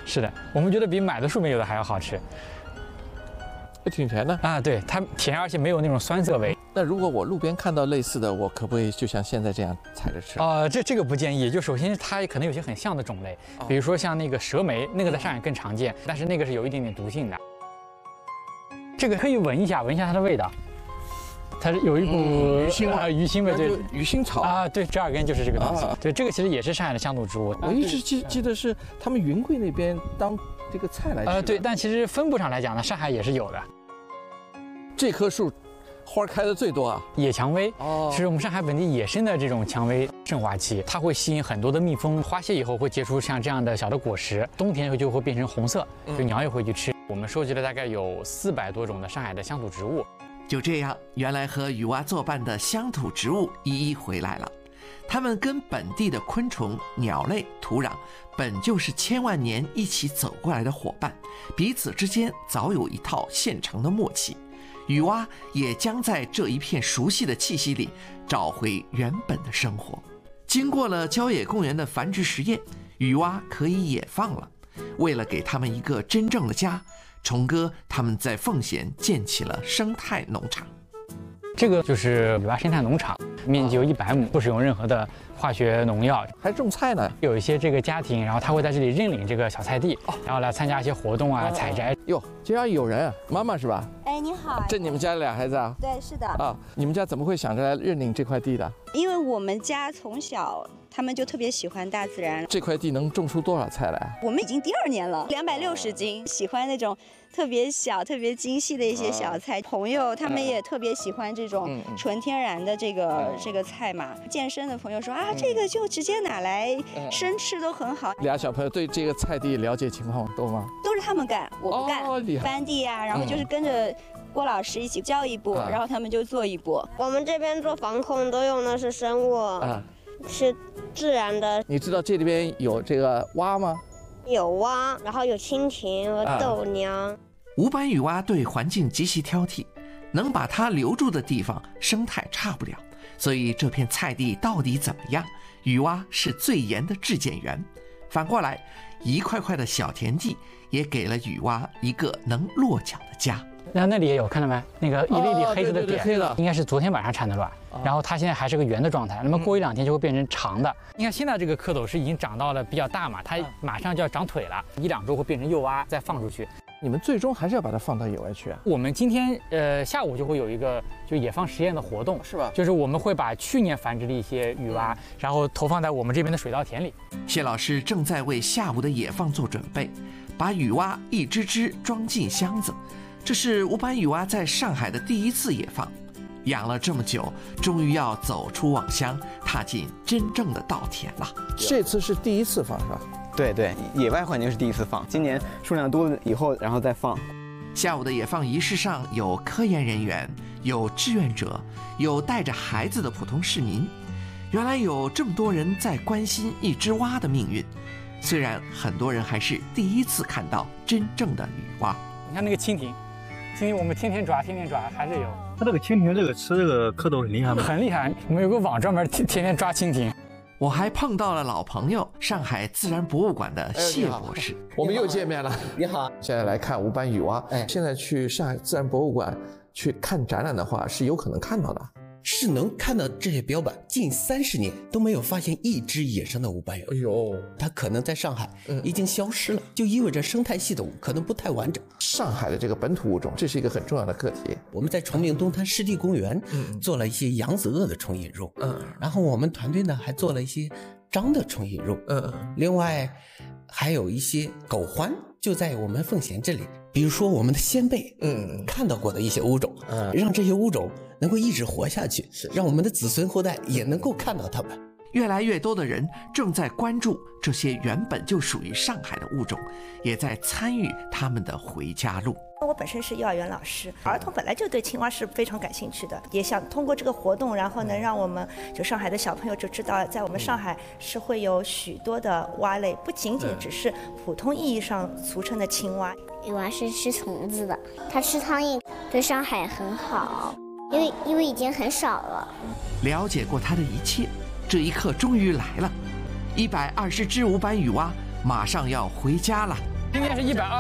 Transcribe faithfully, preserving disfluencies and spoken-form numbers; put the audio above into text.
是的，我们觉得比买的树莓有的还要好吃。 挺甜的啊，对，它甜，而且没有那种酸涩味。 那如果我路边看到类似的，我可不可以就像现在这样采着吃？ 呃，这这个不建议。就首先它可能有些很像的种类，比如说像那个蛇莓，那个在上海更常见，但是那个是有一点点毒性的。这个可以闻一下，闻一下它的味道。它是有一股鱼腥味， 鱼腥味，对， 鱼腥草啊，对，折耳根就是这个东西。对，这个其实也是上海的乡土植物。 我一直记记得是他们云贵那边当这个菜来吃。 呃，对，但其实分布上来讲呢，上海也是有的。 这棵树花开的最多啊， 野蔷薇哦， 是我们上海本地野生的这种蔷薇盛花期，它会吸引很多的蜜蜂，花谢以后会结出像这样的小的果实，冬天就会变成红色，就鸟也会去吃。我们收集了大概有四百多种的上海的乡土植物。 就这样，原来和雨蛙作伴的乡土植物一一回来了。它们跟本地的昆虫、鸟类、土壤本就是千万年一起走过来的伙伴，彼此之间早有一套现成的默契。雨蛙也将在这一片熟悉的气息里找回原本的生活。经过了郊野公园的繁殖实验，雨蛙可以野放了。为了给他们一个真正的家，崇哥他们在奉贤建起了生态农场。 这个就是雨蛙生态农场，面积有一百亩，不使用任何的化学农药， 还种菜呢。 有一些这个家庭，然后他会在这里认领这个小菜地，然后来参加一些活动啊、采摘。 哟，居然有人啊！妈妈是吧？ 哎，你好。 这你们家俩孩子啊？ 对，是的。 啊，你们家怎么会想着来认领这块地的？ 因为我们家从小他们就特别喜欢大自然。 这块地能种出多少菜来？ 我们已经第二年了，两百六十斤。喜欢那种特别小、特别精细的一些小菜。朋友他们也特别喜欢这种纯天然的这个这个菜嘛。健身的朋友说啊，这个就直接拿来生吃都很好。 俩小朋友对这个菜地了解情况多吗？ 都是他们干，我不干。 哦，厉害。 翻地呀，然后就是跟着郭老师一起教一步，然后他们就做一步。 我们这边做防控都用的是生物，啊、是自然的。 你知道这里边有这个蛙吗？ 有蛙，然后有蜻蜓和豆娘。啊、 无斑雨蛙对环境极其挑剔，能把它留住的地方生态差不了，所以这片菜地到底怎么样，雨蛙是最严的质检员。反过来，一块块的小田地也给了雨蛙一个能落脚的家。 然后那里也有，看到没？那个一粒粒黑色的点， 哦、对对对黑的应该是昨天晚上产的卵。哦、然后它现在还是个圆的状态，那么过一两天就会变成长的。你看现在这个蝌蚪是已经长到了比较大嘛，它马上就要长腿了，一两周会变成幼蛙，再放出去。 你们最终还是要把它放到野外去啊？ 我们今天呃下午就会有一个就野放实验的活动， 是吧？ 就是我们会把去年繁殖的一些雨蛙，然后投放在我们这边的水稻田里。 谢老师正在为下午的野放做准备，把雨蛙一只只装进箱子。这是无斑雨蛙在上海的第一次野放，养了这么久，终于要走出网箱，踏进真正的稻田了。 这次是第一次放是吧？ 对对，野外环境是第一次放，今年数量多了以后，然后再放。 下午的野放仪式上有科研人员，有志愿者，有带着孩子的普通市民。原来有这么多人在关心一只蛙的命运，虽然很多人还是第一次看到真正的雨蛙。 你看那个蜻蜓，蜻蜓我们天天抓，天天抓，还是有。 它这个蜻蜓这个吃这个蝌蚪很厉害吗？ 很厉害，我们有个网专门天天天抓蜻蜓。 我还碰到了老朋友，上海自然博物馆的谢博士。 哎、我们又见面了。 你好， 现在来看无斑雨蛙。哎，现在去上海自然博物馆去看展览的话，是有可能看到的。 是能看到这些标本，近三十年都没有发现一只野生的无斑雨蛙。 哎呦， 它可能在上海已经消失了，嗯、就意味着生态系统可能不太完整。 上海的这个本土物种，这是一个很重要的课题。 我们在崇明东滩湿地公园，嗯，做了一些扬子鳄的虫引入，嗯，然后我们团队呢还做了一些章的虫引入，嗯，另外还有一些狗獾，就在我们奉贤这里。比如说我们的先辈，嗯，看到过的一些物种，嗯，让这些物种能够一直活下去，是让我们的子孙后代也能够看到它们。 越来越多的人正在关注这些原本就属于上海的物种，也在参与他们的回家路。 我本身是幼儿园老师，儿童本来就对青蛙是非常感兴趣的，也想通过这个活动，然后能让我们就上海的小朋友就知道，在我们上海是会有许多的蛙类，不仅仅只是普通意义上俗称的青蛙。 雨蛙是吃虫子的，它吃苍蝇，对上海很好，因为因为已经很少了。 了解过它的一切，这一刻终于来了。一百二十只无斑雨蛙马上要回家了。 今天是一百二。